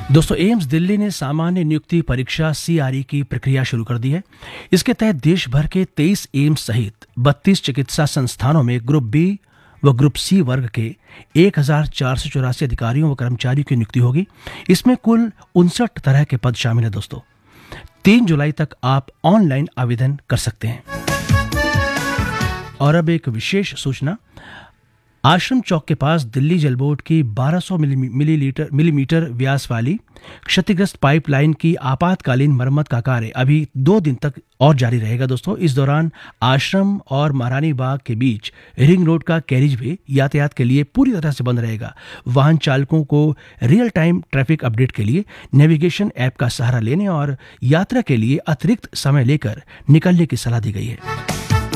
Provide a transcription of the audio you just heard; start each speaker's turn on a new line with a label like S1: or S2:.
S1: दोस्तों, एम्स दिल्ली ने सामान्य नियुक्ति परीक्षा CRE की प्रक्रिया शुरू कर दी है। इसके तहत देश भर के 23 एम्स सहित 32 चिकित्सा संस्थानों में ग्रुप बी व ग्रुप सी वर्ग के 1484 अधिकारियों व कर्मचारियों की नियुक्ति होगी। इसमें कुल 59 तरह के पद शामिल हैं। दोस्तों, 3 जुलाई तक आप ऑनलाइन आवेदन कर सकते हैं। और अब एक विशेष सूचना। आश्रम चौक के पास दिल्ली जल बोर्ड की 1200 मिलीमीटर व्यास वाली क्षतिग्रस्त पाइपलाइन की आपातकालीन मरम्मत का कार्य अभी 2 दिन तक और जारी रहेगा। दोस्तों, इस दौरान आश्रम और महारानी बाग के बीच रिंग रोड का कैरिज वे यातायात के लिए पूरी तरह से बंद रहेगा। वाहन चालकों को रियल टाइम ट्रैफिक अपडेट के लिए नेविगेशन ऐप का सहारा लेने और यात्रा के लिए अतिरिक्त समय लेकर निकलने की सलाह दी गई है।